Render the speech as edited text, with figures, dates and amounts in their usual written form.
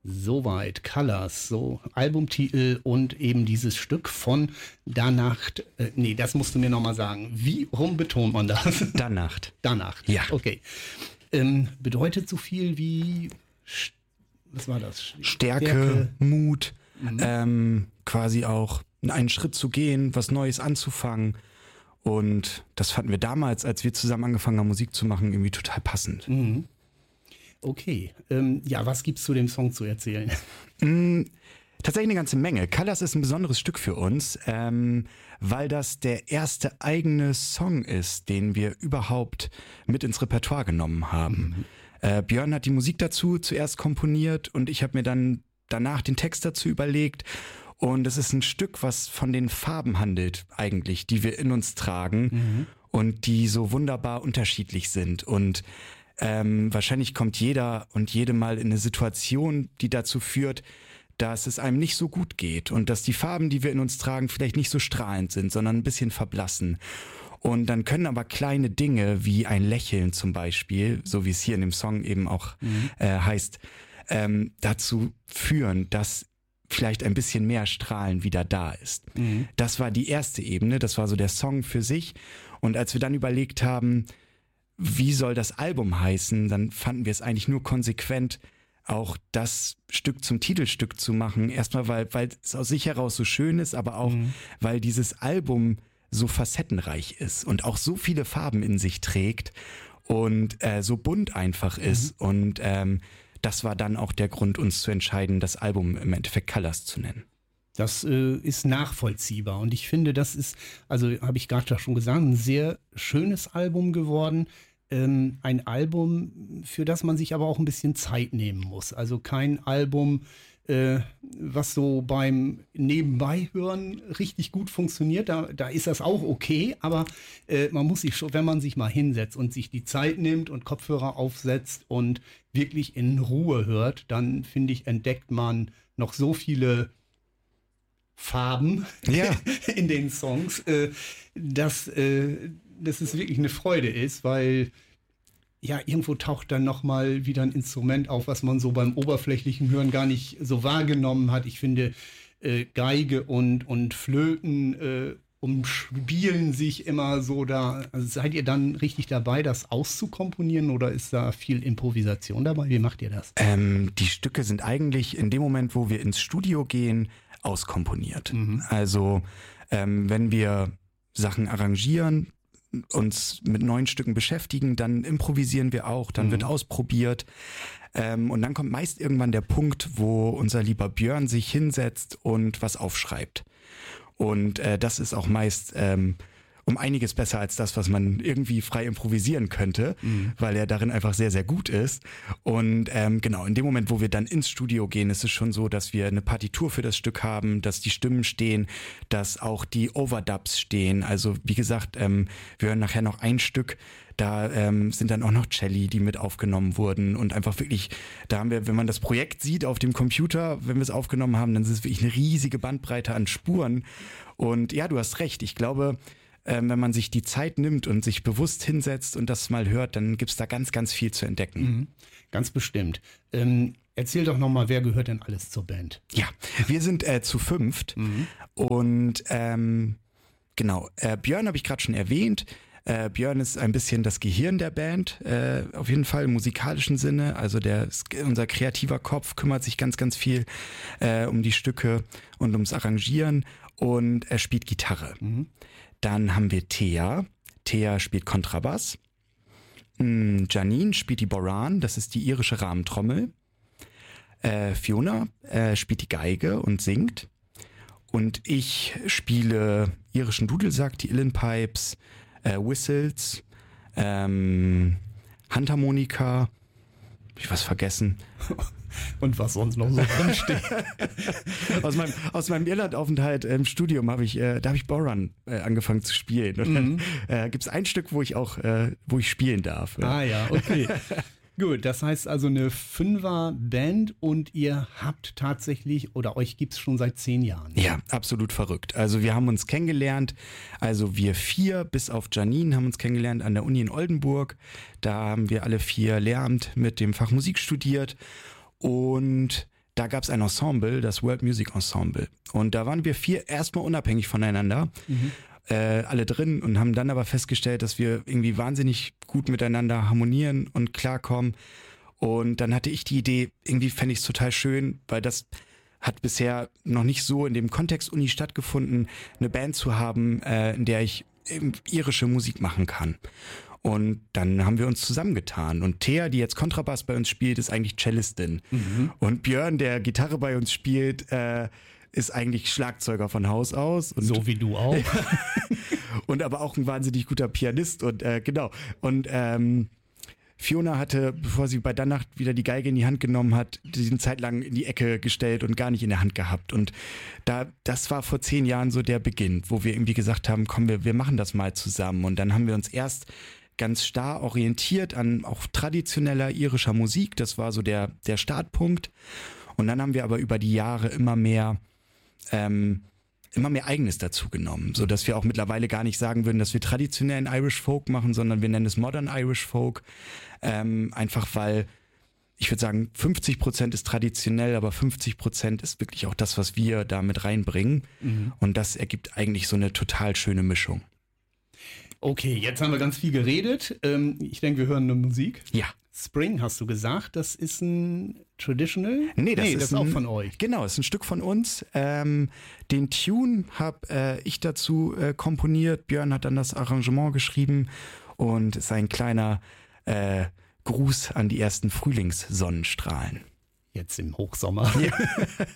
Soweit, Colors, so Albumtitel und eben dieses Stück von Danacht. Nee, das musst du mir nochmal sagen. Wie rum betont man das? Danacht. Danacht, ja. Okay. Bedeutet so viel wie, was war das? Stärke. Mut, quasi auch einen Schritt zu gehen, was Neues anzufangen. Und das fanden wir damals, als wir zusammen angefangen haben, Musik zu machen, irgendwie total passend. Mhm. Okay, ja, was gibt's zu dem Song zu erzählen? Tatsächlich eine ganze Menge. Colors ist ein besonderes Stück für uns, weil das der erste eigene Song ist, den wir überhaupt mit ins Repertoire genommen haben. Björn hat die Musik dazu zuerst komponiert und ich habe mir dann danach den Text dazu überlegt. Und es ist ein Stück, was von den Farben handelt eigentlich, die wir in uns tragen und die so wunderbar unterschiedlich sind. Und wahrscheinlich kommt jeder und jede mal in eine Situation, die dazu führt, dass es einem nicht so gut geht und dass die Farben, die wir in uns tragen, vielleicht nicht so strahlend sind, sondern ein bisschen verblassen. Und dann können aber kleine Dinge wie ein Lächeln zum Beispiel, so wie es hier in dem Song eben auch heißt, dazu führen, dass vielleicht ein bisschen mehr Strahlen wieder da ist. Das war die erste Ebene, das war so der Song für sich. Und als wir dann überlegt haben, wie soll das Album heißen, dann fanden wir es eigentlich nur konsequent, auch das Stück zum Titelstück zu machen. Erstmal, weil es aus sich heraus so schön ist, aber auch, weil dieses Album so facettenreich ist und auch so viele Farben in sich trägt und so bunt einfach ist. Und das war dann auch der Grund, uns zu entscheiden, das Album im Endeffekt Colors zu nennen. Das ist nachvollziehbar und ich finde, das ist, also habe ich gerade schon gesagt, ein sehr schönes Album geworden. Ein Album, für das man sich aber auch ein bisschen Zeit nehmen muss. Also kein Album, was so beim Nebenbeihören richtig gut funktioniert. Da ist das auch okay, aber man muss sich schon, wenn man sich mal hinsetzt und sich die Zeit nimmt und Kopfhörer aufsetzt und wirklich in Ruhe hört, dann finde ich, entdeckt man noch so viele Farben in den Songs, dass es wirklich eine Freude ist, weil ja, irgendwo taucht dann nochmal wieder ein Instrument auf, was man so beim oberflächlichen Hören gar nicht so wahrgenommen hat. Ich finde, Geige und Flöten umspielen sich immer so da. Also seid ihr dann richtig dabei, das auszukomponieren oder ist da viel Improvisation dabei? Wie macht ihr das? Die Stücke sind eigentlich in dem Moment, wo wir ins Studio gehen, auskomponiert. Also wenn wir Sachen arrangieren, uns mit neuen Stücken beschäftigen, dann improvisieren wir auch, dann wird ausprobiert und dann kommt meist irgendwann der Punkt, wo unser lieber Björn sich hinsetzt und was aufschreibt. Und das ist auch meist um einiges besser als das, was man irgendwie frei improvisieren könnte, weil er darin einfach sehr, sehr gut ist. Und genau, in dem Moment, wo wir dann ins Studio gehen, ist es schon so, dass wir eine Partitur für das Stück haben, dass die Stimmen stehen, dass auch die Overdubs stehen. Also wie gesagt, wir hören nachher noch ein Stück, da sind dann auch noch Celli, die mit aufgenommen wurden und einfach wirklich, da haben wir, wenn man das Projekt sieht auf dem Computer, wenn wir es aufgenommen haben, dann ist es wirklich eine riesige Bandbreite an Spuren. Und ja, du hast recht, ich glaube, wenn man sich die Zeit nimmt und sich bewusst hinsetzt und das mal hört, dann gibt's da ganz, ganz viel zu entdecken. Ganz bestimmt. Erzähl doch nochmal, wer gehört denn alles zur Band? Ja, wir sind zu fünft und genau, Björn habe ich gerade schon erwähnt. Björn ist ein bisschen das Gehirn der Band, auf jeden Fall im musikalischen Sinne. Also unser kreativer Kopf kümmert sich ganz, ganz viel um die Stücke und ums Arrangieren und er spielt Gitarre. Dann haben wir Thea. Thea spielt Kontrabass. Janine spielt die Boran, das ist die irische Rahmentrommel. Fiona spielt die Geige und singt. Und ich spiele irischen Dudelsack, die Uilleanpipes, Whistles, Handharmonika. Hab ich was vergessen? Und was sonst noch so drinsteht. aus meinem Irlandaufenthalt im Studium habe ich Boran angefangen zu spielen. Und dann gibt's ein Stück, wo ich spielen darf. Ah ja, okay. Gut, das heißt also eine Fünfer-Band und ihr habt tatsächlich, oder euch gibt's schon seit 10 Jahren. Ja, absolut verrückt. Also wir haben uns kennengelernt, also wir 4 bis auf Janine haben uns kennengelernt an der Uni in Oldenburg. Da haben wir alle 4 Lehramt mit dem Fach Musik studiert und da gab es ein Ensemble, das World Music Ensemble. Und da waren wir 4 erstmal unabhängig voneinander, alle drin und haben dann aber festgestellt, dass wir irgendwie wahnsinnig gut miteinander harmonieren und klarkommen. Und dann hatte ich die Idee, irgendwie fände ich es total schön, weil das hat bisher noch nicht so in dem Kontext Uni stattgefunden, eine Band zu haben, in der ich irische Musik machen kann. Und dann haben wir uns zusammengetan. Und Thea, die jetzt Kontrabass bei uns spielt, ist eigentlich Cellistin. Und Björn, der Gitarre bei uns spielt, ist eigentlich Schlagzeuger von Haus aus. Und so wie du auch. und aber auch ein wahnsinnig guter Pianist. Und genau. Und Fiona hatte, bevor sie bei Dannacht wieder die Geige in die Hand genommen hat, die eine Zeit lang in die Ecke gestellt und gar nicht in der Hand gehabt. Und das war vor 10 Jahren so der Beginn, wo wir irgendwie gesagt haben, komm, wir machen das mal zusammen. Und dann haben wir uns erst ganz starr orientiert an auch traditioneller irischer Musik. Das war so der Startpunkt. Und dann haben wir aber über die Jahre immer mehr Eigenes dazu genommen, sodass wir auch mittlerweile gar nicht sagen würden, dass wir traditionellen Irish Folk machen, sondern wir nennen es Modern Irish Folk. Einfach weil, ich würde sagen, 50% ist traditionell, aber 50% ist wirklich auch das, was wir da mit reinbringen. Und das ergibt eigentlich so eine total schöne Mischung. Okay, jetzt haben wir ganz viel geredet. Ich denke, wir hören eine Musik. Ja. Spring, hast du gesagt, das ist ein Traditional? Nee, das ist auch von euch. Genau, ist ein Stück von uns. Den Tune habe ich dazu komponiert. Björn hat dann das Arrangement geschrieben und ist ein kleiner Gruß an die ersten Frühlingssonnenstrahlen. Jetzt im Hochsommer. Ja.